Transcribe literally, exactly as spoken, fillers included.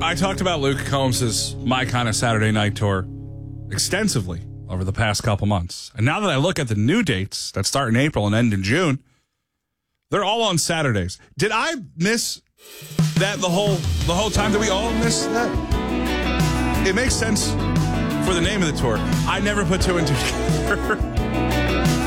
I talked about Luke Combs' My Kind of Saturday Night Tour extensively over the past couple months. And now that I look at the new dates that start in April and end in June, they're all on Saturdays. Did I miss that the whole the whole time? Did we all miss that? It makes sense for the name of the tour. I never put two and two together.